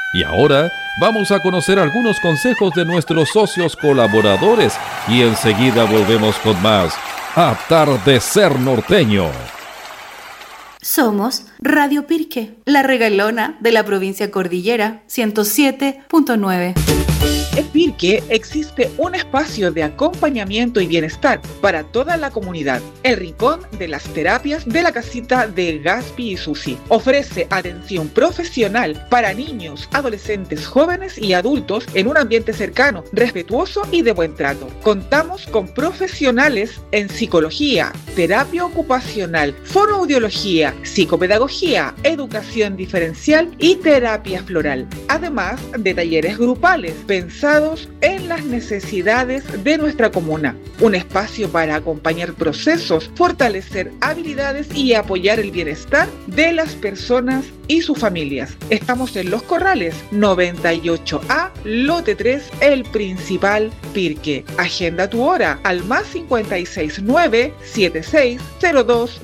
Y ahora vamos a conocer algunos consejos de nuestros socios colaboradores y enseguida volvemos con más Atardecer Norteño. Somos Radio Pirque, la regalona de la provincia Cordillera 107.9. En Pirque existe un espacio de acompañamiento y bienestar para toda la comunidad. El Rincón de las Terapias de la Casita de Gaspi y Susi ofrece atención profesional para niños, adolescentes, jóvenes y adultos en un ambiente cercano, respetuoso y de buen trato. Contamos con profesionales en psicología, terapia ocupacional, fonoaudiología, psicopedagogía, educación diferencial y terapia floral, además de talleres grupales pensados en las necesidades de nuestra comuna. Un espacio para acompañar procesos, fortalecer habilidades y apoyar el bienestar de las personas y sus familias. Estamos en Los Corrales, 98A, lote 3, El Principal, Pirque. Agenda tu hora al +56 976 02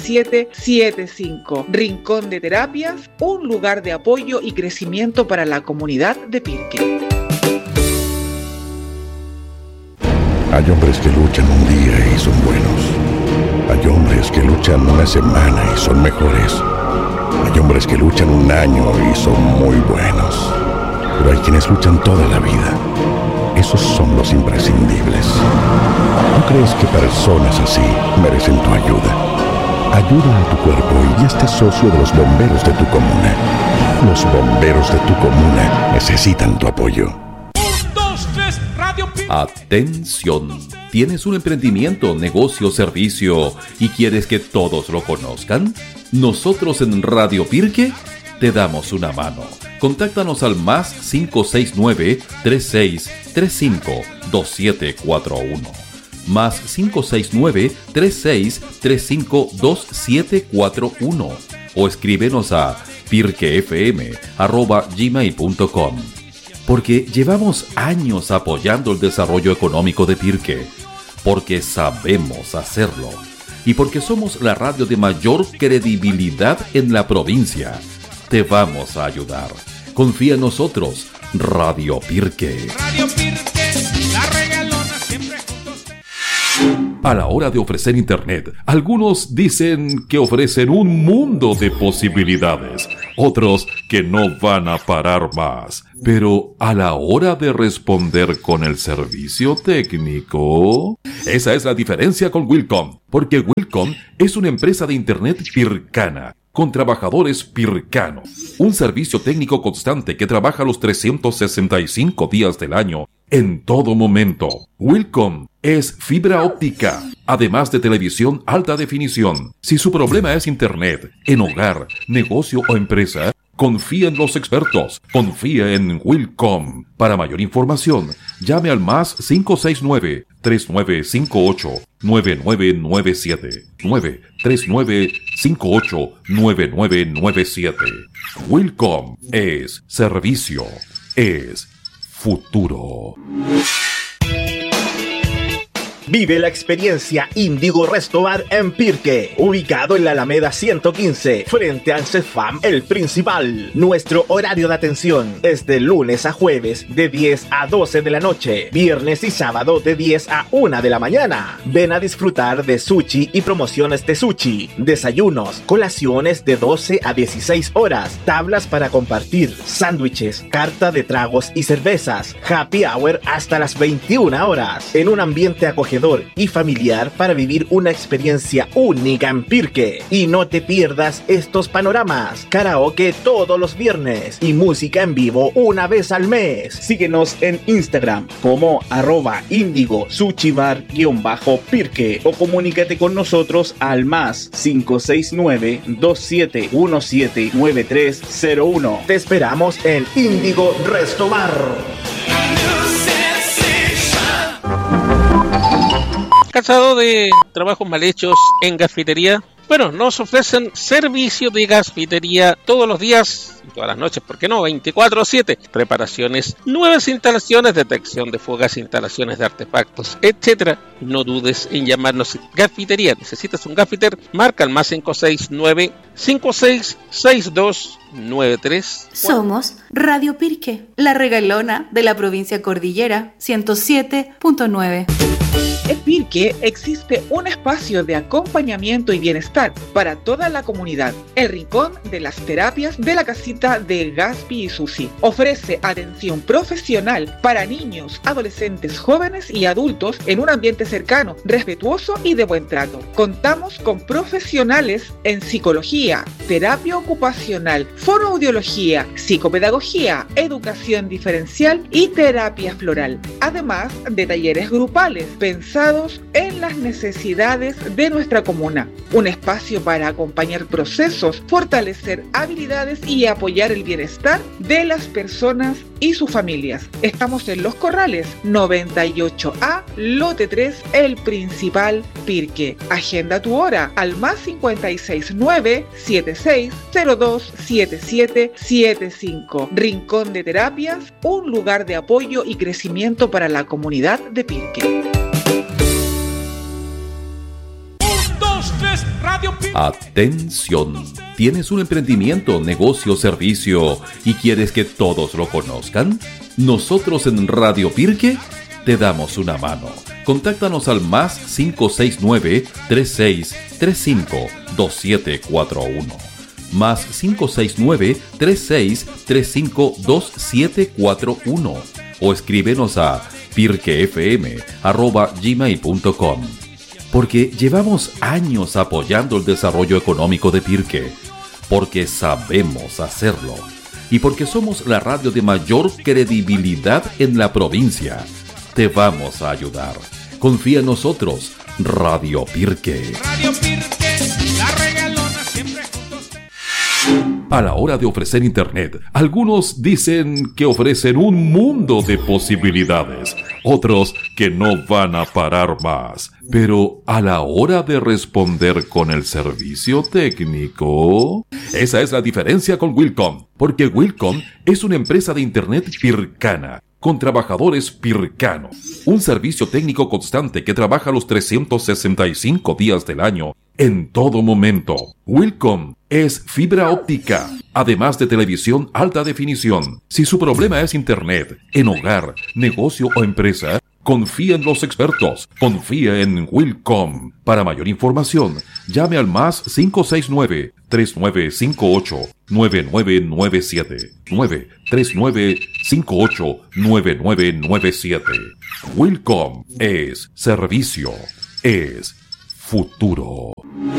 7775. Rincón de Terapias, un lugar de apoyo y crecimiento para la comunidad de Pirque. Hay hombres que luchan un día y son buenos. Hay hombres que luchan una semana y son mejores. Hay hombres que luchan un año y son muy buenos. Pero hay quienes luchan toda la vida. Esos son los imprescindibles. ¿No crees que personas así merecen tu ayuda? Ayuda a tu cuerpo y hazte socio de los bomberos de tu comuna. Los bomberos de tu comuna necesitan tu apoyo. Atención, ¿tienes un emprendimiento, negocio, servicio y quieres que todos lo conozcan? Nosotros en Radio Pirque te damos una mano. Contáctanos al +569 3635 2741. +569 3635 2741 o escríbenos a pirquefm@gmail.com. Porque llevamos años apoyando el desarrollo económico de Pirque, porque sabemos hacerlo y porque somos la radio de mayor credibilidad en la provincia. Te vamos a ayudar. Confía en nosotros, Radio Pirque. Radio Pirque, la regalona siempre juntos. A la hora de ofrecer internet, algunos dicen que ofrecen un mundo de posibilidades, otros que no van a parar más. Pero a la hora de responder con el servicio técnico, esa es la diferencia con Wilcom, porque Wilcom es una empresa de internet pircana, con trabajadores pircanos, un servicio técnico constante que trabaja los 365 días del año, en todo momento. Wilcom es fibra óptica, además de televisión alta definición. Si su problema es internet, en hogar, negocio o empresa, confía en los expertos. Confía en Wilcom. Para mayor información, llame al +569 3958 9997 93958 9997. Wilcom es servicio, es futuro. Vive la experiencia Índigo Resto Bar en Pirque, ubicado en la Alameda 115, frente al CEFAM El Principal. Nuestro horario de atención es de lunes a jueves de 10 a 12 de la noche, viernes y sábado de 10 a 1 de la mañana. Ven a disfrutar de sushi y promociones de sushi, desayunos, colaciones de 12 a 16 horas, tablas para compartir, sándwiches, carta de tragos y cervezas, happy hour hasta las 21 horas, en un ambiente acogedor y familiar para vivir una experiencia única en Pirque. Y no te pierdas estos panoramas: karaoke todos los viernes y música en vivo una vez al mes. Síguenos en Instagram como @IndigoSushiBar_Pirque o comunícate con nosotros al +569 27179301. Te esperamos en Índigo Resto Bar. ¿Cansado de trabajos mal hechos en gasfitería? Bueno, nos ofrecen servicio de gasfitería todos los días todas las noches, ¿por qué no? 24/7. Reparaciones, nuevas instalaciones, detección de fugas, instalaciones de artefactos, etcétera. No dudes en llamarnos. Gasfitería. ¿Necesitas un gasfiter? Marca al más 569-5662-93. Somos Radio Pirque, la regalona de la provincia Cordillera 107.9. En Pirque existe un espacio de acompañamiento y bienestar para toda la comunidad. El Rincón de las Terapias de la Casita de Gaspi y Susi ofrece atención profesional para niños, adolescentes, jóvenes y adultos en un ambiente cercano, respetuoso y de buen trato. Contamos con profesionales en psicología, terapia ocupacional, fonoaudiología, psicopedagogía, educación diferencial y terapia floral, además de talleres grupales pensados en las necesidades de nuestra comuna. Un espacio para acompañar procesos, fortalecer habilidades y apoyar el bienestar de las personas y sus familias. Estamos en Los Corrales, 98A, lote 3, El Principal, Pirque. Agenda tu hora al más 569-7602-7775. Rincón de Terapias, un lugar de apoyo y crecimiento para la comunidad de Pirque. Atención, ¿tienes un emprendimiento, negocio, servicio y quieres que todos lo conozcan? Nosotros en Radio Pirque te damos una mano. Contáctanos al más 569-3635-2741. Más 569-3635-2741. O escríbenos a pirquefm@gmail.com. Porque llevamos años apoyando el desarrollo económico de Pirque, porque sabemos hacerlo y porque somos la radio de mayor credibilidad en la provincia. Te vamos a ayudar. Confía en nosotros, Radio Pirque. Radio Pirque, la regalona siempre juntos. A la hora de ofrecer Internet, algunos dicen que ofrecen un mundo de posibilidades, otros que no van a parar más. Pero a la hora de responder con el servicio técnico, esa es la diferencia con Wilcom, porque Wilcom es una empresa de Internet pircana, con trabajadores pircanos, un servicio técnico constante que trabaja los 365 días del año, en todo momento. Wilcom es fibra óptica, además de televisión alta definición. Si su problema es Internet, en hogar, negocio o empresa, confía en los expertos. Confía en Wilcom. Para mayor información, llame al más 569-3958-9997. 93958-9997. Wilcom es servicio, es futuro.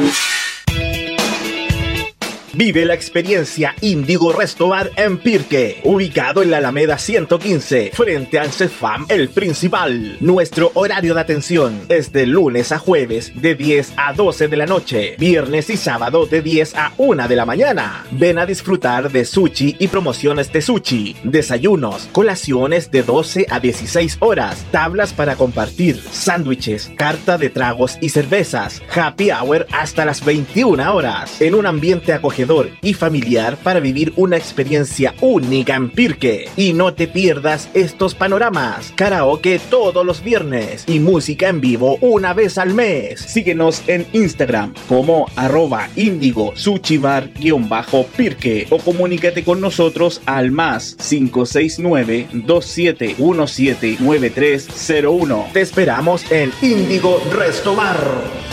Vive la experiencia Índigo Restobar en Pirque, ubicado en la Alameda 115, frente al CEFAM El Principal. Nuestro horario de atención es de lunes a jueves de 10 a 12 de la noche, viernes y sábado de 10 a 1 de la mañana. Ven a disfrutar de sushi y promociones de sushi, desayunos, colaciones de 12 a 16 horas, tablas para compartir, sándwiches, carta de tragos y cervezas, happy hour hasta las 21 horas, en un ambiente acogedor y familiar para vivir una experiencia única en Pirque. Y no te pierdas estos panoramas: karaoke todos los viernes y música en vivo una vez al mes. Síguenos en Instagram como @IndigoSushiBar_Pirque o comunícate con nosotros al más 569-2717-9301. Te esperamos en Índigo Restobar.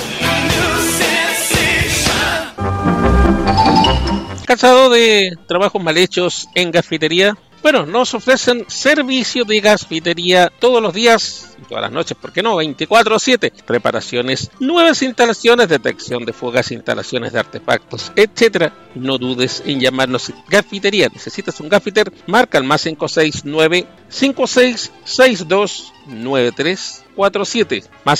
¿Cansado de trabajos mal hechos en gasfitería? Bueno, nos ofrecen servicio de gasfitería todos los días, todas las noches, ¿por qué no? 24/7. Reparaciones, nuevas instalaciones, detección de fugas, instalaciones de artefactos, etcétera. No dudes en llamarnos. Gasfitería. ¿Necesitas un gasfiter? Marca al más 569-5662-9347. Más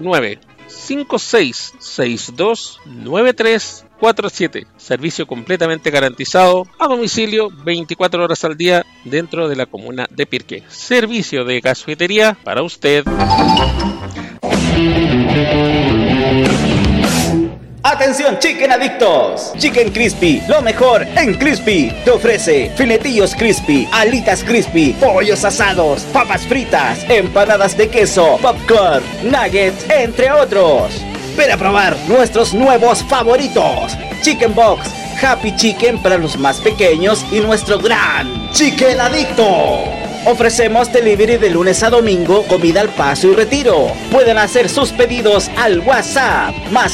569-5662-9347. 47. Servicio completamente garantizado a domicilio 24 horas al día dentro de la comuna de Pirque. Servicio de gasfitería para usted. Atención chicken adictos, Chicken Crispy, lo mejor en Crispy. Te ofrece filetillos crispy, alitas crispy, pollos asados, papas fritas, empanadas de queso, popcorn, nuggets, entre otros. Ven a probar nuestros nuevos favoritos: Chicken Box, Happy Chicken para los más pequeños y nuestro gran Chicken Adicto. Ofrecemos delivery de lunes a domingo, comida al paso y retiro. Pueden hacer sus pedidos al WhatsApp más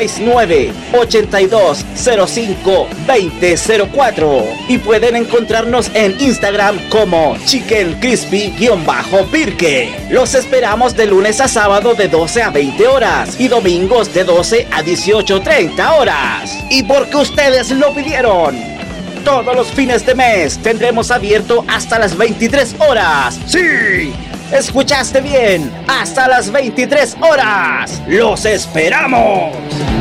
569-8205-2004 y pueden encontrarnos en Instagram como Chicken Crispy-Pirque. Los esperamos de lunes a sábado de 12 a 20 horas y domingos de 12 a 18:30 horas. Y porque ustedes lo pidieron, todos los fines de mes tendremos abierto hasta las 23 horas. ¡Sí! ¿Escuchaste bien? ¡Hasta las 23 horas! ¡Los esperamos!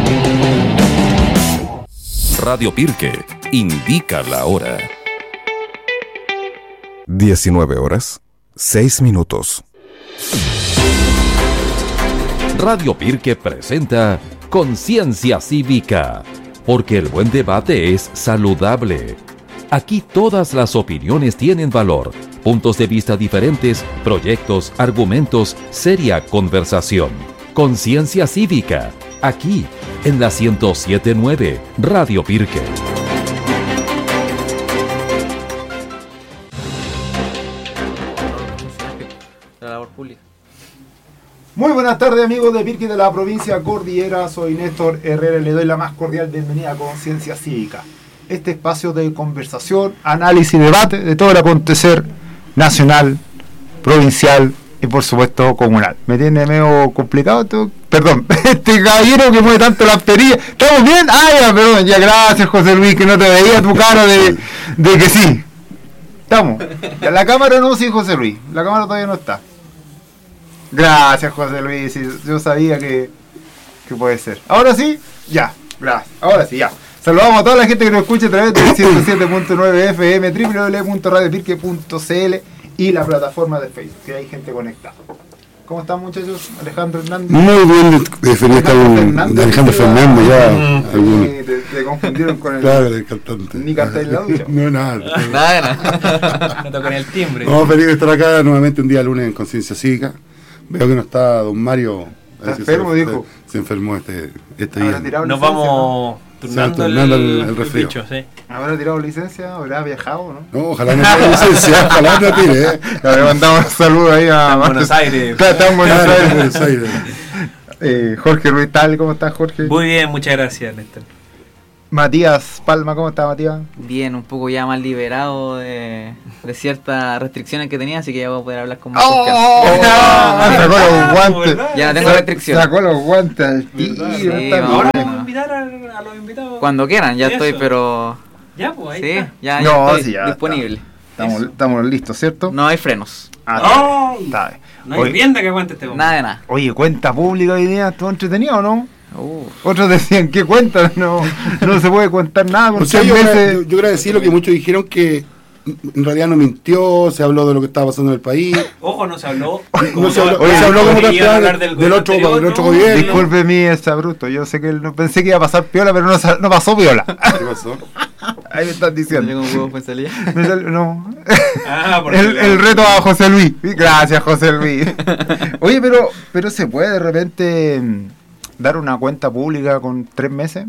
Radio Pirque indica la hora. 19:06. Radio Pirque presenta Conciencia Cívica, porque el buen debate es saludable. Aquí todas las opiniones tienen valor, puntos de vista diferentes, proyectos, argumentos, seria conversación. Conciencia Cívica, aquí en la 107.9 Radio Pirque. La labor pública. Muy buenas tardes, amigos de Pirque de la provincia cordillera. Soy Néstor Herrera y le doy la más cordial bienvenida a Conciencia Cívica, este espacio de conversación, análisis y debate de todo el acontecer nacional, provincial y por supuesto comunal. Me tiene medio complicado esto. Perdón, este caballero que mueve tanto las perillas. ¿Estamos bien? Ya, perdón, ya, gracias José Luis, que no te veía tu cara de que sí. Estamos. La cámara no, sí, José Luis, la cámara todavía no está. Gracias, José Luis. Yo sabía que puede ser. Ahora sí, ya. Gracias. Ahora sí, ya. Saludamos a toda la gente que nos escucha a través del 107.9 FM, www.radiopirque.cl y la plataforma de Facebook, que hay gente conectada. ¿Cómo están, muchachos? Alejandro Hernández. Muy bien, Alejandro Fernández, ya. Te confundieron con el... Claro, el cantante. Ni cantáis la ducha. No, nada. No tocan el timbre. No, feliz de estar acá nuevamente un día lunes en Conciencia Cívica. Veo que no está don Mario. Está enfermo, dijo. Se enfermó este día. Nos vamos turnando el resfrío. bicho, sí. ¿Habrá tirado licencia? ¿Habrá viajado, no? No, ojalá no tire licencia. Ojalá no tire, Le mandamos un saludo ahí a Buenos Aires. Está en Buenos Aires. Jorge Ruiz, tal, ¿cómo estás, Jorge? Muy bien, muchas gracias, Néstor. Matías Palma, ¿cómo está, Matías? Bien, un poco ya más liberado de ciertas restricciones que tenía, así que ya voy a poder hablar con más confianza. Sacó los guantes. Ya no tengo restricciones. Sacó los guantes al tiro. Sí, ahora vamos a invitar a los invitados. Cuando quieran, ya estoy, pero... Ya, pues ahí sí, está. ya estoy disponible. Estamos listos, ¿cierto? No hay frenos. Está bien. No hay rienda que aguante este hombre. Nada de nada. Oye, cuenta pública hoy día, ¿estuvo entretenido o no? Otros decían, ¿qué cuentan? No se puede contar nada. O sea, yo quiero decir lo que muchos dijeron, que en realidad no mintió, se habló de lo que estaba pasando en el país. Ojo, no se habló. Se habló como del otro gobierno. Disculpe mi bruto, yo sé que no pensé que iba a pasar piola, pero no pasó piola. ¿Qué pasó? Ahí me están diciendo. ¿Un huevo fue salida? No. El reto a José Luis. Gracias, José Luis. Oye, pero se puede de repente dar una cuenta pública con 3 meses.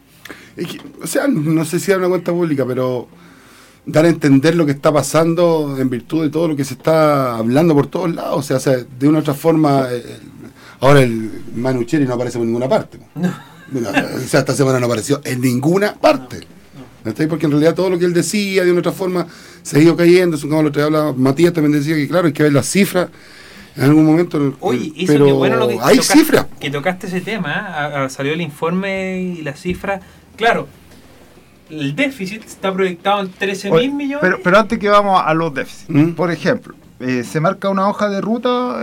O sea, no sé si dar una cuenta pública, pero dar a entender lo que está pasando en virtud de todo lo que se está hablando por todos lados. O sea de una u otra forma, ahora el Manucheri no aparece por ninguna parte. No. O sea, esta semana no apareció en ninguna parte. Porque en realidad todo lo que él decía de una u otra forma se ha ido cayendo. Como lo que hablaba Matías, también decía que claro, hay que ver las cifras en algún momento. Oye, eso pero que bueno lo que hay cifras. Que tocaste ese tema, salió el informe y las cifras. Claro, el déficit está proyectado en 13.000 millones. Pero antes que vamos a los déficits, por ejemplo, se marca una hoja de ruta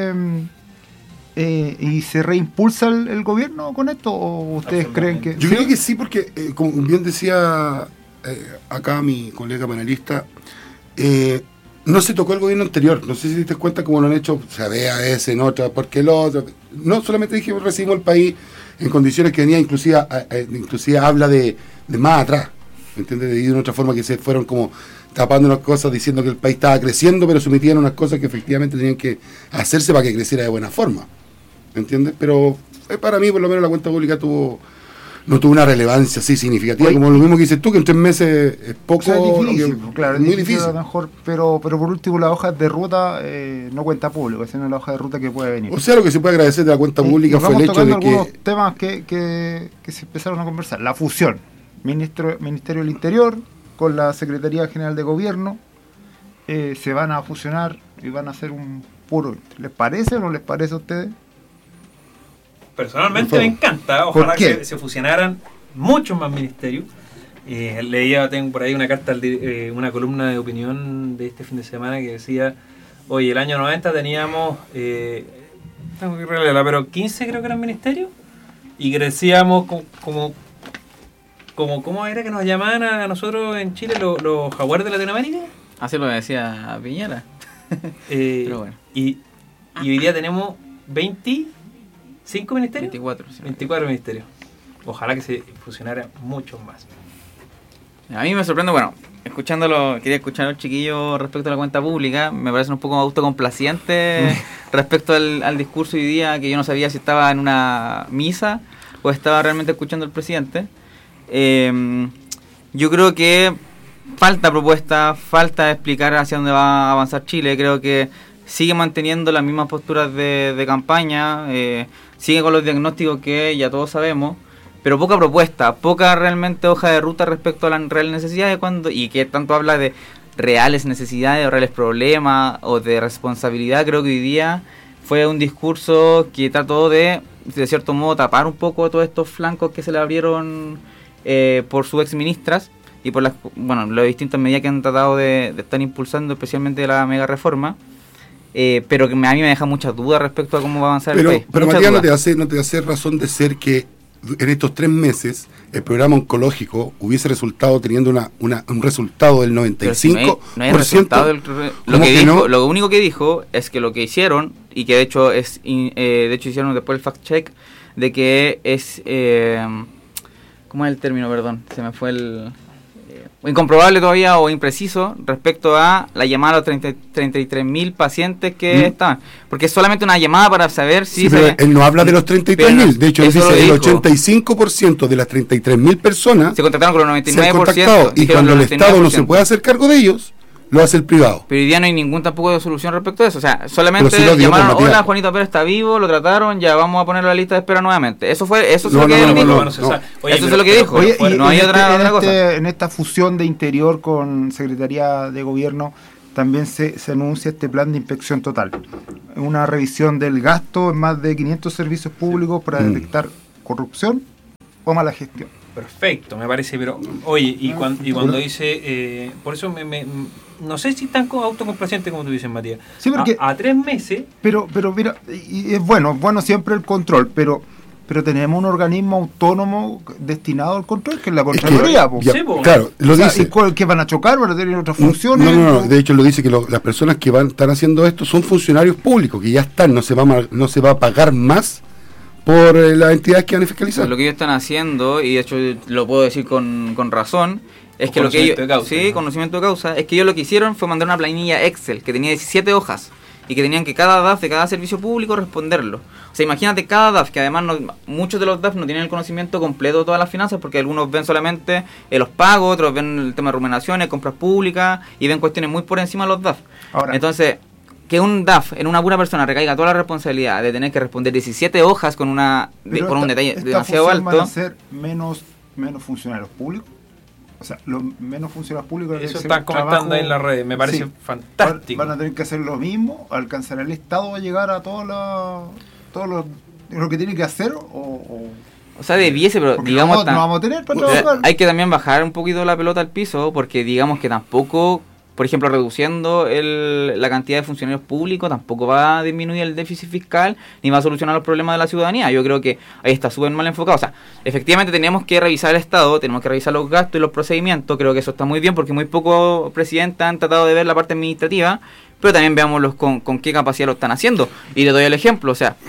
y se reimpulsa el gobierno con esto, ¿o ustedes creen que...? Yo creo que sí, porque como bien decía acá mi colega panelista, no se tocó el gobierno anterior. No sé si te diste cuenta cómo lo han hecho, o sea, BAS en otra, porque el otro. No, solamente dije, recibimos el país en condiciones que venía, inclusive habla de más atrás, ¿me entiendes? De una otra forma que se fueron como tapando unas cosas, diciendo que el país estaba creciendo, pero sometían unas cosas que efectivamente tenían que hacerse para que creciera de buena forma, ¿me entiendes? Pero para mí, por lo menos, la cuenta pública no tuvo una relevancia así significativa, como lo mismo que dices tú, que en 3 meses es poco. O sea, es difícil, claro, es muy difícil. A lo mejor, pero por último, la hoja de ruta no cuenta público, sino la hoja de ruta que puede venir. O sea, lo que se puede agradecer de la cuenta pública fue el hecho de que... algunos temas que se empezaron a conversar. La fusión, Ministerio del Interior con la Secretaría General de Gobierno, se van a fusionar y van a hacer un puro... ¿Les parece o no les parece a ustedes? Personalmente me encanta, ojalá que se fusionaran muchos más ministerios. Tengo por ahí una carta, una columna de opinión de este fin de semana que decía, oye, el año 90 teníamos, tengo que revelarla, pero 15 creo que eran ministerios, y crecíamos ¿cómo era que nos llamaban a nosotros en Chile los jaguares de Latinoamérica? Así lo decía Piñera. Pero bueno. Y hoy día tenemos 25 ministerios. 24 ministerios. Ojalá que se fusionaran muchos más. A mí me sorprende, bueno, quería escuchar a los chiquillos respecto a la cuenta pública. Me parece un poco autocomplaciente respecto al discurso hoy día, que yo no sabía si estaba en una misa o estaba realmente escuchando al presidente. Yo creo que falta propuesta, falta explicar hacia dónde va a avanzar Chile. Creo que sigue manteniendo las mismas posturas de campaña, sigue con los diagnósticos que ya todos sabemos, pero poca propuesta, poca realmente hoja de ruta respecto a las reales necesidades, y que tanto habla de reales necesidades o reales problemas o de responsabilidad. Creo que hoy día fue un discurso que trató de cierto modo tapar un poco todos estos flancos que se le abrieron por sus exministras y por las distintas medidas que han tratado de estar impulsando, especialmente la mega reforma. Pero que a mí me deja muchas dudas respecto a cómo va a avanzar el país. Pero Matías, no te hace razón de ser que en estos 3 meses el programa oncológico hubiese resultado teniendo un resultado del 95%. No hay resultado lo único que dijo es que lo que hicieron, y que de hecho hicieron después el fact check, de que es ¿cómo es el término? Perdón, se me fue el... incomprobable todavía o impreciso respecto a la llamada a los 33.000 pacientes que estaban, porque es solamente una llamada para saber si él no habla de los 33.000, de hecho él dice el 85% de las 33.000 personas se contactaron con los 99%, se han contactado, y cuando el Estado no se puede hacer cargo de ellos, lo hace el privado. Pero hoy día no hay ningún tampoco de solución respecto a eso. O sea, solamente llamaron, hola, Juanito Pérez está vivo, lo trataron, ya vamos a ponerlo en la lista de espera nuevamente. Eso es lo que él dijo. Eso es lo que dijo. No hay otra cosa. En esta fusión de Interior con Secretaría de Gobierno también se anuncia este plan de inspección total. Una revisión del gasto en más de 500 servicios públicos para detectar corrupción o mala gestión. Perfecto, me parece, pero oye, y cuando dice, por eso no sé si tan autocomplaciente como tú dices, Matías. Sí, porque a 3 meses. Pero mira, y es bueno siempre el control, pero tenemos un organismo autónomo destinado al control, que es la Contraloría. Claro, lo dice. ¿Y que van a chocar? ¿Van a tener otras funciones? No, de hecho lo dice que las personas que están haciendo esto son funcionarios públicos, que ya están, no se va a pagar más por las entidades que van a fiscalizar. Lo que ellos están haciendo, y de hecho lo puedo decir con razón, es que conocimiento de causa, es que ellos lo que hicieron fue mandar una planilla Excel que tenía 17 hojas y que tenían que cada DAF de cada servicio público responderlo. O sea, imagínate cada DAF, que además muchos de los DAF no tienen el conocimiento completo de todas las finanzas, porque algunos ven solamente los pagos, otros ven el tema de remuneraciones, compras públicas, y ven cuestiones muy por encima de los DAF. Ahora, entonces, que un DAF en una pura persona recaiga toda la responsabilidad de tener que responder 17 hojas con un detalle demasiado alto. ¿Van a ser menos funcionarios públicos? O sea, los menos funcionarios públicos... Eso están comentando ahí en las redes, me parece fantástico. Van a tener que hacer lo mismo, alcanzará el Estado a llegar a todo lo que tiene que hacer o sea, debiese, pero digamos... No vamos a tener para trabajar. Hay que también bajar un poquito la pelota al piso, porque digamos que tampoco... Por ejemplo, reduciendo la cantidad de funcionarios públicos tampoco va a disminuir el déficit fiscal ni va a solucionar los problemas de la ciudadanía. Yo creo que ahí está súper mal enfocado. O sea, efectivamente tenemos que revisar el Estado, tenemos que revisar los gastos y los procedimientos. Creo que eso está muy bien porque muy pocos presidentes han tratado de ver la parte administrativa, pero también veámoslos con qué capacidad lo están haciendo. Y le doy el ejemplo, o sea,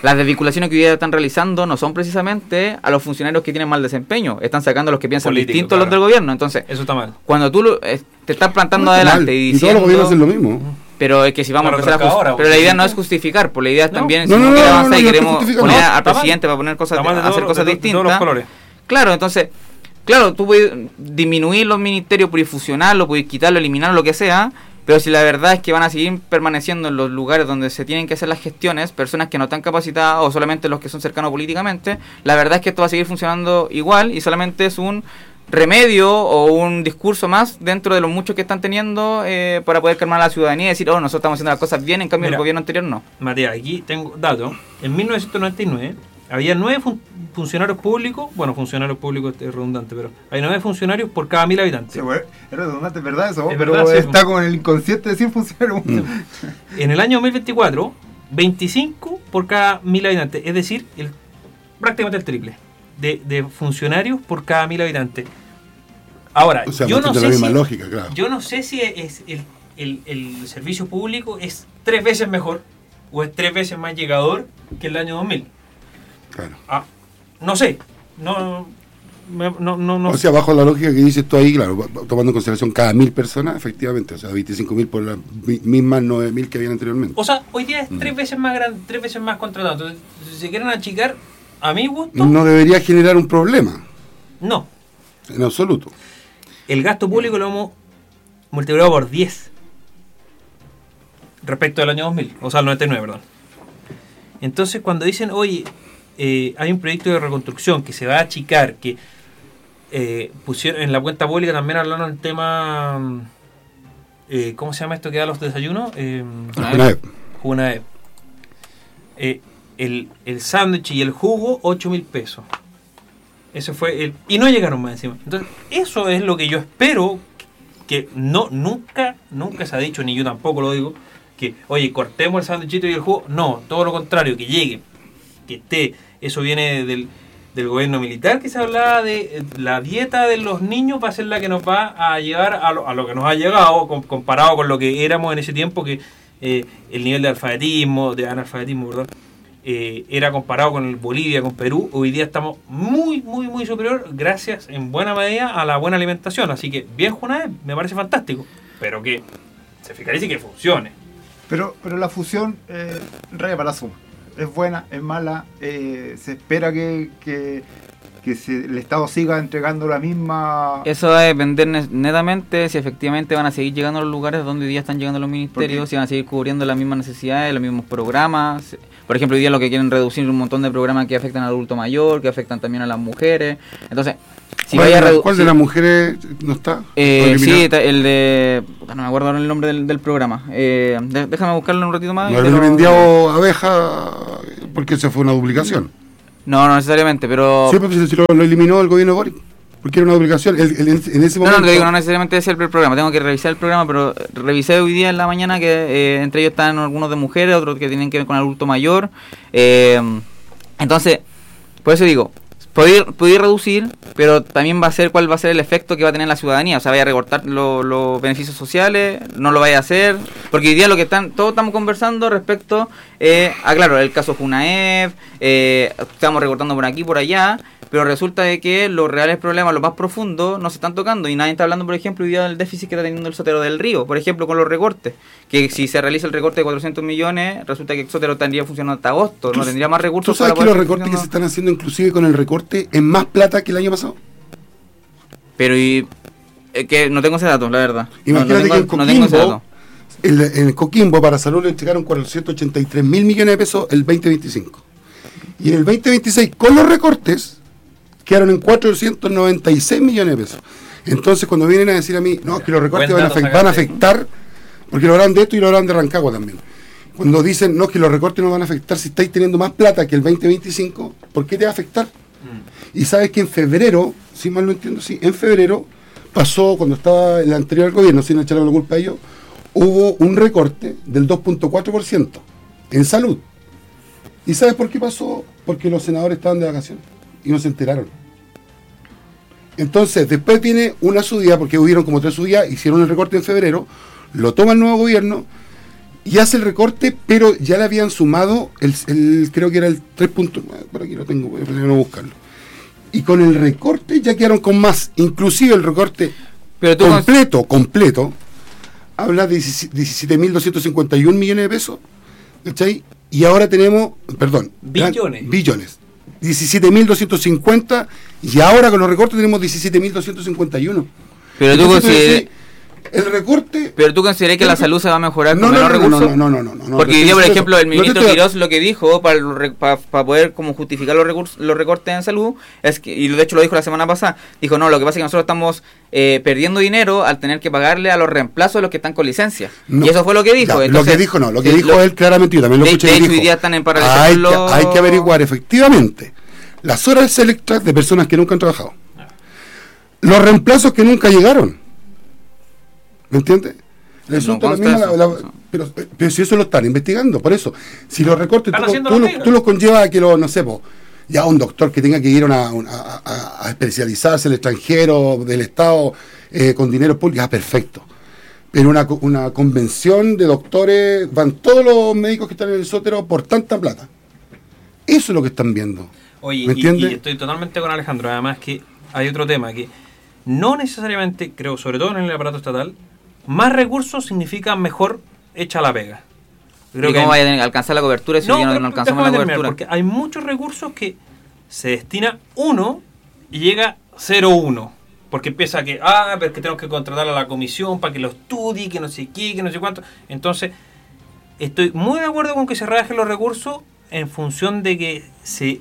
las desvinculaciones que hoy día están realizando no son precisamente a los funcionarios que tienen mal desempeño, están sacando a los que piensan distinto a los del gobierno. Entonces, eso está mal. Cuando tú te estás plantando adelante y diciendo... todos los gobiernos hacen lo mismo. Pero es que si vamos a empezar a pero la idea no es justificar, por la idea es también si no quiere avanzar y queremos poner al presidente para poner cosas, hacer cosas distintas. Todos los colores. Claro, entonces, tú puedes disminuir los ministerios, puedes fusionarlo, puedes quitarlo, eliminarlo, lo que sea, pero si la verdad es que van a seguir permaneciendo en los lugares donde se tienen que hacer las gestiones, personas que no están capacitadas o solamente los que son cercanos políticamente, la verdad es que esto va a seguir funcionando igual y solamente es un remedio o un discurso más dentro de los muchos que están teniendo para poder calmar a la ciudadanía y decir, nosotros estamos haciendo las cosas bien, en cambio el gobierno anterior no. Matías, aquí tengo datos. En 1999 había 9 funcionarios públicos, funcionarios públicos es redundante, pero hay 9 funcionarios por cada 1000 habitantes. Sí, es redundante, es verdad eso, es pero verdad, está con el inconsciente de 100 funcionarios. En el año 2024, 25 por cada 1000 habitantes, es decir, prácticamente el triple de funcionarios por cada 1000 habitantes. Ahora, yo no sé lógica, claro. Yo no sé si es el servicio público es 3 veces mejor o es 3 veces más llegador que el año 2000. Claro. No sé. No. O sea, bajo la lógica que dices tú ahí, claro, tomando en consideración cada 1000 personas, efectivamente, o sea, 25.000 por las mismas 9.000 que habían anteriormente. O sea, hoy día es 3 veces más grande, 3 veces más contratado. Entonces, si se quieren achicar, a mi gusto... No debería generar un problema. No. En absoluto. El gasto público lo hemos multiplicado por 10 respecto al año 2000, o sea, al 99, perdón. Entonces, cuando dicen, oye, hay un proyecto de reconstrucción que se va a achicar, que pusieron en la cuenta pública también hablaron del tema, ¿cómo se llama esto que da los desayunos? Junaep. El sándwich y el jugo, 8.000 pesos. Eso fue y no llegaron más encima. Entonces, eso es lo que yo espero que nunca se ha dicho, ni yo tampoco lo digo, que, oye, cortemos el sándwichito y el jugo. No, todo lo contrario, que llegue, que esté. Eso viene del gobierno militar, que se hablaba de la dieta de los niños va a ser la que nos va a llevar a lo que nos ha llegado, comparado con lo que éramos en ese tiempo, que el nivel de analfabetismo, perdón, era comparado con el Bolivia, con Perú. Hoy día estamos muy, muy, muy superior, gracias en buena medida a la buena alimentación. Así que bien, Junaed, me parece fantástico, pero que se fiscalice y que funcione. Pero la fusión raya para la suma. Es buena, es mala, se espera que el Estado siga entregando la misma... Eso va a depender netamente si efectivamente van a seguir llegando a los lugares donde hoy día están llegando los ministerios, si van a seguir cubriendo las mismas necesidades, los mismos programas. Por ejemplo, hoy día lo que quieren reducir un montón de programas que afectan al adulto mayor, que afectan también a las mujeres. Entonces, si ¿cuál de las mujeres no está? Sí, el de... No me acuerdo ahora el nombre del programa. Déjame buscarlo un ratito más. No había vendido abeja porque se fue una duplicación. No necesariamente, pero... Sí, porque si lo eliminó el gobierno de Boric, porque era una duplicación. En ese momento... No te digo, no necesariamente es el programa, tengo que revisar el programa, pero revisé hoy día en la mañana que entre ellos están algunos de mujeres, otros que tienen que ver con adulto mayor. Entonces, por eso digo, podéis reducir, pero también va a ser cuál va a ser el efecto que va a tener la ciudadanía. O sea, vaya a recortar los beneficios sociales, no lo vaya a hacer, porque hoy día lo que todos estamos conversando respecto claro, el caso Junaep, estamos recortando por aquí, por allá, pero resulta de que los reales problemas, los más profundos, no se están tocando, y nadie está hablando, por ejemplo, hoy día del déficit que está teniendo el Sotero del Río, por ejemplo, con los recortes, que si se realiza el recorte de 400 millones, resulta que el Sotero tendría funcionando hasta agosto, no tendría más recursos. ¿Tú sabes que los recortes que se están haciendo, inclusive con el recorte, es más plata que el año pasado? Pero que no tengo ese dato, la verdad. Imagínate que en Coquimbo, en Coquimbo para salud le entregaron 483 mil millones de pesos el 2025. Y en el 2026, con los recortes, quedaron en 496 millones de pesos. Entonces, cuando vienen a decir a mí, no, que los recortes van a afectar, porque lo harán de esto y lo harán de Rancagua también. Cuando dicen, no, que los recortes no van a afectar si estáis teniendo más plata que el 2025, ¿por qué te va a afectar? Y sabes que en febrero, si mal no entiendo, sí, en febrero pasó, cuando estaba el anterior gobierno, sin echarle la culpa a ellos, hubo un recorte del 2.4% en salud. ¿Y sabes por qué pasó? Porque los senadores estaban de vacaciones y no se enteraron. Entonces, después viene una subida, porque hubieron como 3 subidas, hicieron el recorte en febrero, lo toma el nuevo gobierno y hace el recorte, pero ya le habían sumado creo que era el 3.9, por aquí lo tengo, voy a buscarlo. Y con el recorte ya quedaron con más, inclusive el recorte completo, habla de 17.251 millones de pesos, ¿cachai? Y ahora tenemos, billones. 17.250 y ahora con los recortes tenemos 17.251. Pero tú consideras el recorte. Pero tú consideras que la salud se va a mejorar con menos recursos. No. Porque hoy día, por ejemplo, el ministro Quirós lo que dijo para poder como justificar los recortes en salud es que, y de hecho lo dijo la semana pasada, dijo no, lo que pasa es que nosotros estamos perdiendo dinero al tener que pagarle a los reemplazos de los que están con licencia. Y eso fue lo que dijo. Entonces, lo que dijo él claramente, yo también lo escuché. De hecho, hoy día están en paralización. Hay que averiguar efectivamente las horas selectas de personas que nunca han trabajado, los reemplazos que nunca llegaron. ¿Me entiendes? Pero si eso lo están investigando, por eso. Si los recortes tú los conllevas a que ya un doctor que tenga que ir a especializarse en el extranjero, del Estado, con dinero público, perfecto. Pero una convención de doctores, van todos los médicos que están en el sótero por tanta plata. Eso es lo que están viendo. Oye, ¿me entiendes? Y estoy totalmente con Alejandro. Además que hay otro tema que no necesariamente, creo, sobre todo en el aparato estatal, más recursos significa mejor hecha la pega. Creo ¿Y cómo vaya a tener que alcanzar la cobertura si no alcanzamos la cobertura? Porque hay muchos recursos que se destina 1 y llega 0,1. Porque empieza pero es que tenemos que contratar a la comisión para que lo estudie, que no sé qué, que no sé cuánto. Entonces, estoy muy de acuerdo con que se rebajen los recursos en función de que se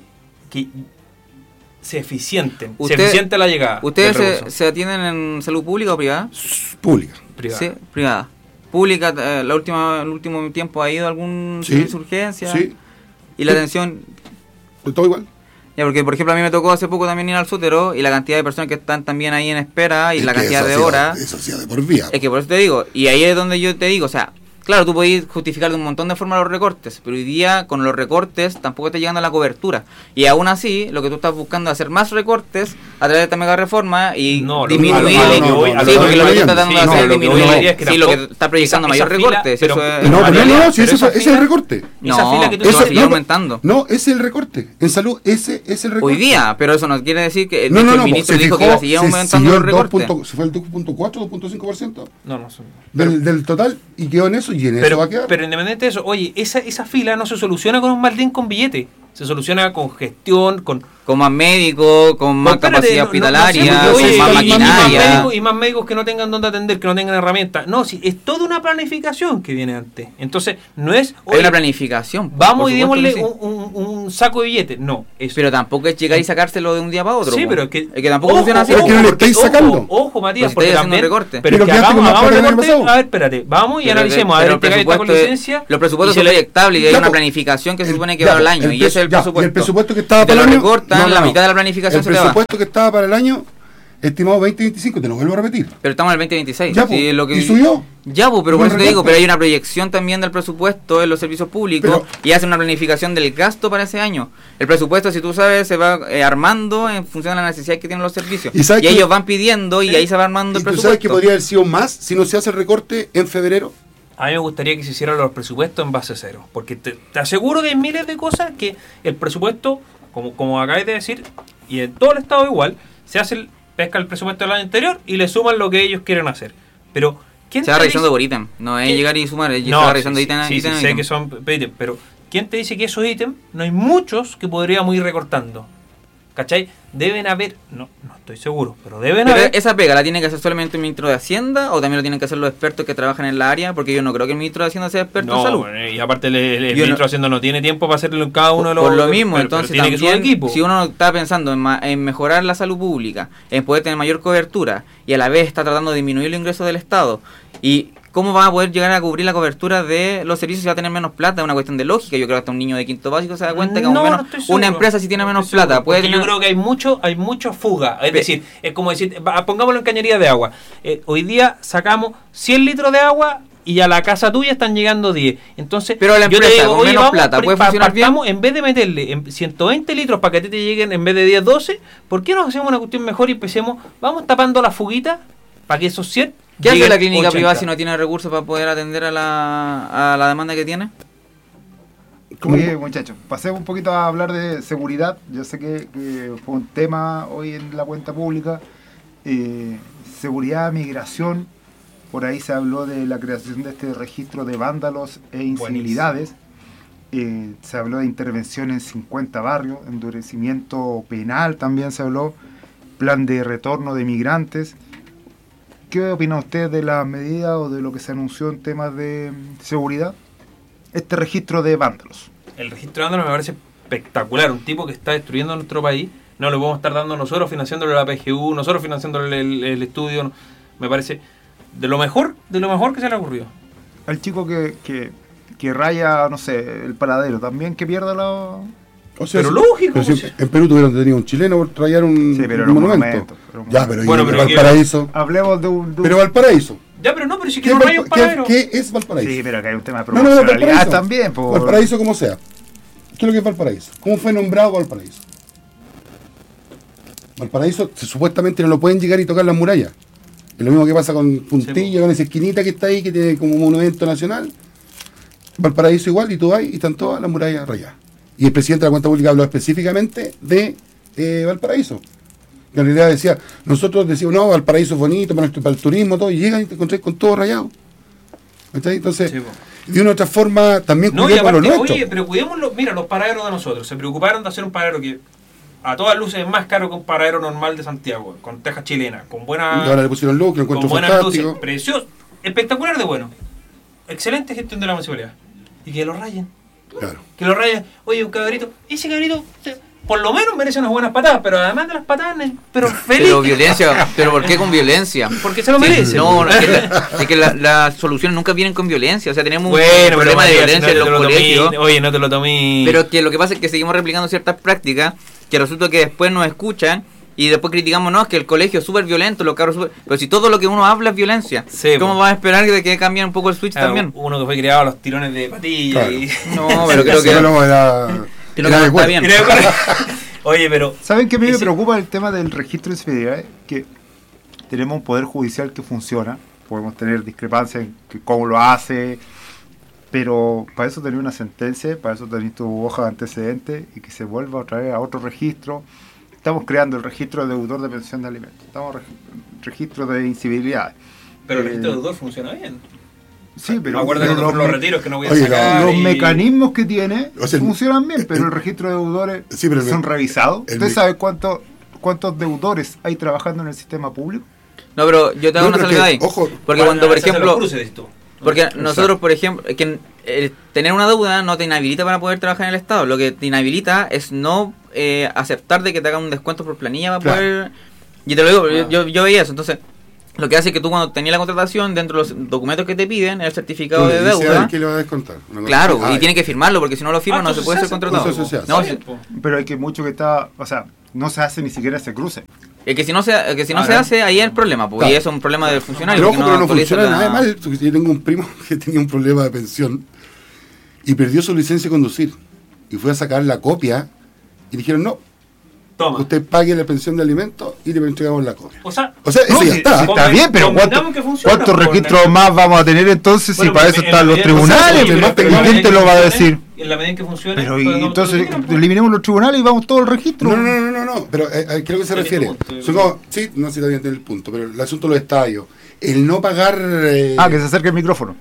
eficienten. Se eficiente la llegada. ¿Ustedes se atienden en salud pública o privada? Pública. Sí, privada. Pública, el último tiempo ha ido a algún servicio de urgencia. Sí. ¿Y la atención? Todo igual. Ya, porque por ejemplo a mí me tocó hace poco también ir al Sótero y la cantidad de personas que están también ahí en espera y la cantidad de horas. Eso sí, de por vía. Es que por eso te digo, y ahí es donde yo te digo, o sea, claro, tú podés justificar de un montón de formas los recortes, pero hoy día con los recortes tampoco está llegando a la cobertura. Y aún así, lo que tú estás buscando es hacer más recortes a través de esta mega reforma y disminuir. Porque lo que tú estás dando a hacer es disminuir. Sí, lo que está proyectando mayor recorte. Ese es el recorte. No, eso va a seguir aumentando. No, ese es el recorte. En salud, ese es el recorte. Hoy día, pero eso no quiere decir que el ministro dijo que iba a seguir aumentando los recortes. ¿Se fue el 2.4, 2.5%? No. Del total, y quedó en eso. Pero independiente de eso, oye, esa fila no se soluciona con un maldín con billete, se soluciona con gestión, con más médicos, con más capacidad hospitalaria, con más maquinaria. Y más médicos que no tengan donde atender, que no tengan herramientas. No, sí, es toda una planificación que viene antes. Entonces, no es... Hay una planificación. Vamos y démosle un saco de billetes. No. Pero tampoco es llegar y sacárselo de un día para otro. Sí, pero es que tampoco funciona así. Pero que no le estáis sacando. Ojo, Matías, porque también... Pero que hagamos recorte. A ver, espérate. Vamos y analicemos. A ver, está con licencia. Los presupuestos son proyectables y hay una planificación que se supone que va al año. Y ese es el presupuesto. Y el presupuesto que estaba para el año... la mitad de la planificación. El presupuesto que estaba para el año estimado 2025, te lo vuelvo a repetir. Pero estamos en el 2026. Ya, sí, y subió. Ya, pero por eso te digo, pero hay una proyección también del presupuesto en los servicios públicos y hacen una planificación del gasto para ese año. El presupuesto, si tú sabes, se va armando en función de la necesidad que tienen los servicios. Y ellos van pidiendo y ahí se va armando el presupuesto. ¿Tú sabes que podría haber sido más si no se hace el recorte en febrero? A mí me gustaría que se hicieran los presupuestos en base cero, porque te aseguro que hay miles de cosas que el presupuesto, como acabáis de decir, y en todo el estado igual, pesca el presupuesto del año anterior y le suman lo que ellos quieren hacer. Pero ¿quién se va revisando por ítem? No es llegar y sumar, se va revisando ítem a ítem. Sé que son ítems, pero ¿quién te dice que esos ítems no hay muchos que podríamos ir recortando? ¿Cachai? Deben haber, no estoy seguro, pero deben haber. ¿Esa pega la tiene que hacer solamente el ministro de Hacienda o también lo tienen que hacer los expertos que trabajan en la área? Porque yo no creo que el ministro de Hacienda sea experto en salud. Y aparte el ministro de Hacienda no tiene tiempo para hacerlo en cada uno de los... Por lo mismo, entonces tiene también, equipo. Si uno está pensando en mejorar la salud pública, en poder tener mayor cobertura y a la vez está tratando de disminuir los ingresos del Estado y... ¿Cómo van a poder llegar a cubrir la cobertura de los servicios si va a tener menos plata? Es una cuestión de lógica. Yo creo que hasta un niño de quinto básico se da cuenta que una empresa si tiene menos plata puede tener... Yo creo que hay mucha fuga. Es decir, es como decir, pongámoslo en cañería de agua. Hoy día sacamos 100 litros de agua y a la casa tuya están llegando 10. Entonces, pero la empresa yo te digo, con menos plata puede funcionar bien. En vez de meterle 120 litros para que a ti te lleguen en vez de 10, 12, ¿por qué no hacemos una cuestión mejor y empecemos, vamos tapando la fuguita para que esos 100 ¿Qué hace lleguen la clínica 80. privada si no tiene recursos para poder atender a la demanda que tiene? Oye, muchachos, pasemos un poquito a hablar de seguridad. Yo sé que fue un tema hoy en la cuenta pública. Seguridad, migración. Por ahí se habló de la creación de este registro de vándalos e incivilidades. Se habló de intervención en 50 barrios, endurecimiento penal también se habló, plan de retorno de migrantes. ¿Qué opina usted de las medidas o de lo que se anunció en temas de seguridad? Este registro de vándalos. El registro de vándalos me parece espectacular. Un tipo que está destruyendo nuestro país, no lo podemos estar dando nosotros, financiándole la PGU, nosotros financiándole el estudio. Me parece de lo mejor que se le ha ocurrido. Al chico que raya, no sé, el paradero, también que pierda la... O sea, pero lógico. Pero si en Perú tuvieron detenido un chileno por rayar un monumento. Ya, pero bueno, pero Valparaíso. Hablemos de un... Pero Valparaíso. Ya, pero no, pero si que no raya un paradero. ¿Qué es Valparaíso? Sí, pero que hay un tema de proporcionalidad también. Por... Valparaíso como sea. ¿Qué es lo que es Valparaíso? ¿Cómo fue nombrado Valparaíso? Valparaíso supuestamente no lo pueden llegar y tocar las murallas. Es lo mismo que pasa con Puntilla, con esa esquinita que está ahí, que tiene como monumento nacional. Valparaíso igual, y tú vas y están todas las murallas rayadas. Y el presidente de la cuenta pública habló específicamente de Valparaíso. Que en realidad decía, nosotros decíamos, no, Valparaíso es bonito para el turismo, todo, y llegan y te encontrás con todo rayado. Entonces, de una u otra forma, también cuidemos lo nuestro. Oye, pero cuidemos los paraderos de nosotros. Se preocuparon de hacer un paradero que a todas luces es más caro que un paradero normal de Santiago, con tejas chilenas, con buena... Y ahora le pusieron luz, que lo encuentro fantástico. Luces, precioso, espectacular de bueno. Excelente gestión de la municipalidad. Y que lo rayen. Claro. Que lo rayen. Oye, un cabrito, ese cabrito por lo menos merece unas buenas patadas, pero además de las patadas, pero feliz. Pero violencia, pero ¿por qué con violencia? Porque se lo merece. No, es que las soluciones nunca vienen con violencia. O sea, tenemos un problema de violencia en los colegios. Oye, no te lo tomé. Pero que lo que pasa es que seguimos replicando ciertas prácticas que resulta que después nos escuchan y después criticamos, no, es que el colegio es súper violento, los carros súper... Pero si todo lo que uno habla es violencia, ¿cómo vas a esperar de que cambien un poco el switch también? Uno que fue criado a los tirones de patilla. Claro. Y... No, pero creo que... Está bien. Oye, pero... ¿Saben qué a mí me preocupa el tema del registro de incivilidades? Que tenemos un poder judicial que funciona, podemos tener discrepancias en cómo lo hace, pero para eso tenés una sentencia, para eso tenés tu hoja de antecedentes y que se vuelva otra vez a otro registro. Estamos creando el registro de deudor de pensión de alimentos, estamos registro de incivilidades. Pero el registro de deudor funciona bien. Sí, pero acuérdate con los retiros que no voy a sacar. Los mecanismos que tiene funcionan bien, pero el registro de deudores son revisados. ¿Usted sabe cuántos deudores hay trabajando en el sistema público? No, pero yo te hago una salvedad ahí. Ojo, porque cuando, por ejemplo... Porque Exacto. nosotros, por ejemplo, tener una deuda no te inhabilita para poder trabajar en el Estado. Lo que te inhabilita es no aceptar de que te hagan un descuento por planilla para poder... Y te lo digo, yo veía eso. Entonces, lo que hace es que tú cuando tenías la contratación, dentro de los documentos que te piden, el certificado de deuda... ¿Qué le va a descontar? Claro, y tiene que firmarlo, porque si no lo firma no se puede ser contratado. Pero hay que mucho que está... O sea, no se hace ni siquiera ese cruce. Es que si no se hace, ahí es el problema, porque claro. eso es un problema del funcionario. Pero no funciona nada mal. Yo tengo un primo que tenía un problema de pensión y perdió su licencia de conducir. Y fue a sacar la copia y dijeron, no, toma, usted pague la pensión de alimentos y le entregamos la copia. O sea eso ya está. Está bien, pero ¿cuántos registros más vamos a tener entonces si para eso están los tribunales? ¿Quién te lo va a decir? En la medida en que funcione. Pero entonces eliminemos los tribunales y vamos todo el registro. No. Pero ¿a qué se refiere? Sí, no sé si todavía tiene el punto, pero el asunto de los estadios. El no pagar... que se acerque el micrófono.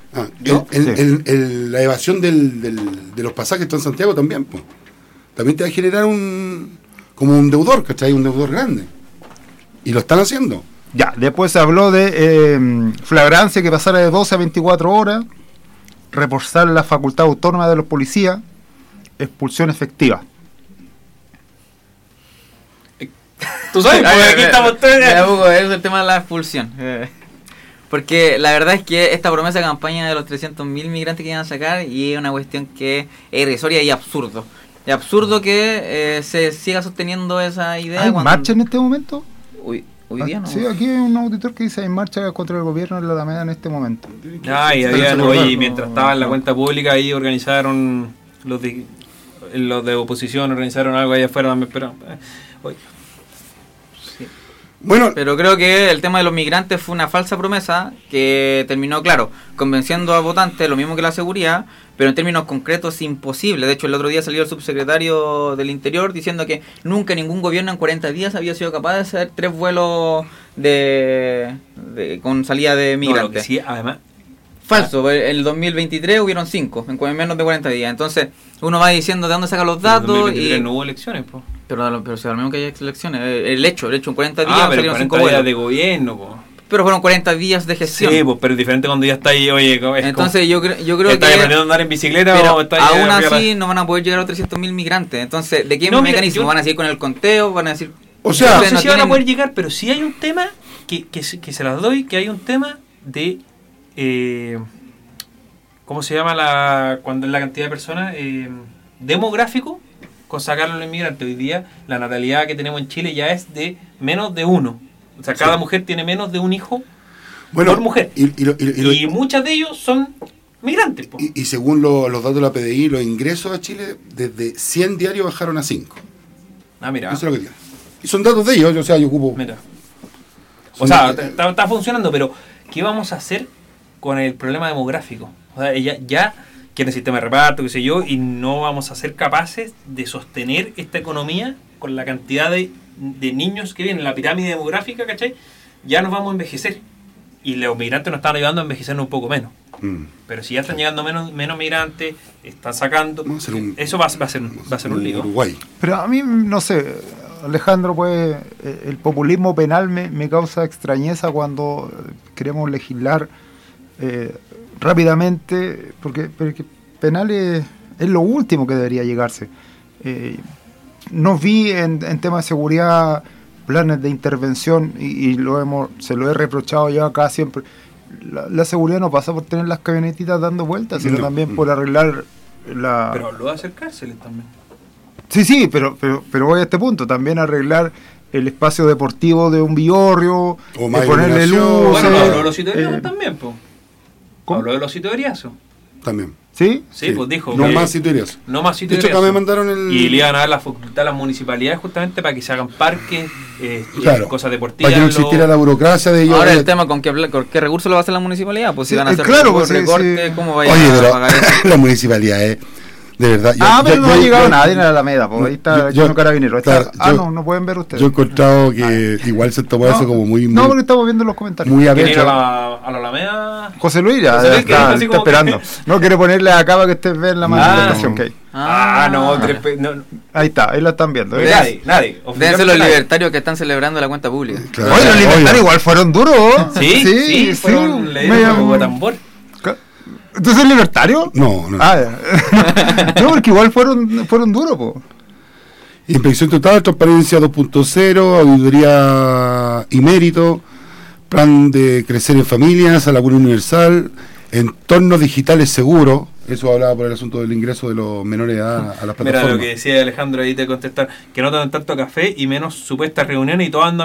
La evasión de los pasajes en Santiago también. Pues. También te va a generar como un deudor, ¿cachai? Un deudor grande. Y lo están haciendo. Ya, después se habló de flagrancia que pasara de 12 a 24 horas, reforzar la facultad autónoma de los policías, expulsión efectiva. ¿Tú sabes? Porque aquí estamos todos... Es el tema de la expulsión. Porque la verdad es que esta promesa de campaña de los 300.000 migrantes que iban a sacar y es una cuestión que es irrisoria y absurdo. Es absurdo que se siga sosteniendo esa idea. ¿Hay marcha en este momento? Hoy día no. Sí, aquí hay un auditor que dice hay marcha contra el gobierno en la Alameda en este momento. Y mientras estaba en la cuenta pública ahí organizaron los de oposición, organizaron algo ahí afuera también, pero... Bueno, pero creo que el tema de los migrantes fue una falsa promesa que terminó, claro, convenciendo a votantes, lo mismo que la seguridad, pero en términos concretos es imposible. De hecho, el otro día salió el subsecretario del Interior diciendo que nunca ningún gobierno en 40 días había sido capaz de hacer 3 vuelos con salida de migrantes. No, lo que sí, además... Falso, en el 2023 hubieron 5, en menos de 40 días. Entonces, uno va diciendo de dónde saca los datos. En 2023 no hubo elecciones, pues. Pero si al menos que haya elecciones, el hecho en 40 días pero salieron 40 días de gobierno, pues. Pero fueron 40 días de gestión. Sí, pues, pero es diferente cuando ya está ahí, oye, entonces yo creo que... ¿Estás aprendiendo a andar en bicicleta pero o estás aún así no van a poder llegar a los 300.000 migrantes. Entonces, ¿de qué mecanismo? ¿Van a seguir con el conteo? ¿Van a decir...? O sea... No sé si van a poder llegar, pero sí hay un tema que se las doy, que hay un tema de... ¿cómo se llama cuando es la cantidad de personas? Demográfico, con sacarlo a los inmigrantes. Hoy día la natalidad que tenemos en Chile ya es de menos de 1. O sea, cada mujer tiene menos de un hijo por mujer. Y muchas de ellos son migrantes. Y según los datos de la PDI, los ingresos a Chile desde 100 diarios bajaron a 5. Ah, mira. Eso es lo que tiene. Y son datos de ellos, o sea, yo ocupo... Mira. O sea, está funcionando, pero ¿qué vamos a hacer con el problema demográfico? O sea, ya quiere el sistema de reparto, qué sé yo, y no vamos a ser capaces de sostener esta economía con la cantidad de niños que vienen. La pirámide demográfica, ¿cachai? Ya nos vamos a envejecer. Y los migrantes nos están ayudando a envejecernos un poco menos. Pero si ya están llegando menos migrantes, están sacando... eso va a ser un lío. Uruguay. Pero a mí, no sé, Alejandro, pues el populismo penal me causa extrañeza cuando queremos legislar... rápidamente, porque penal es lo último que debería llegarse. No vi en temas de seguridad planes de intervención y se lo he reprochado yo acá siempre. La seguridad no pasa por tener las camionetitas dando vueltas, sino también por arreglar la... Pero lo va a hacer cárceles también. Sí, pero voy a este punto, también arreglar el espacio deportivo de un Biorrio, ponerle luz. Bueno, Pablo de los Citoriazos también, pues. Habló de los Citoriazos. También. ¿Sí? Sí, pues dijo. No más Citoriazos. No más De hecho, Citoriazos. acá me mandaron Y le iban a dar la facultad a las municipalidades justamente para que se hagan parques, cosas deportivas. Para que no existiera la burocracia de ellos. Ahora el tema, ¿con qué recursos lo va a hacer la municipalidad? Pues si van a hacer recortes, ¿cómo vayan a pagar eso? La municipalidad, de verdad. Pero no ha llegado nadie en la Alameda, pues ahí está John Carabinero. No pueden ver ustedes. Yo he encontrado que igual se tomó eso como muy... No, porque estamos viendo los comentarios. Muy a la Alameda. José Luis ya está esperando. No quiere ponerle la capa que ustedes ven la manifestación que hay. Ahí está, ahí la están viendo. Nadie. Deben ser los libertarios que están celebrando la cuenta pública. Oye, los libertarios igual fueron duros. Sí, fueron, le dieron como tambor. ¿Tú eres libertario? No. No, porque igual fueron duros, po. Inspección total, transparencia 2.0, auditoría y mérito, plan de crecer en familias, a la labor universal, entornos digitales seguros. Eso hablaba por el asunto del ingreso de los menores de edad a las plataformas. Mira lo que decía Alejandro ahí de contestar, que no toman tanto café y menos supuestas reuniones y todas andan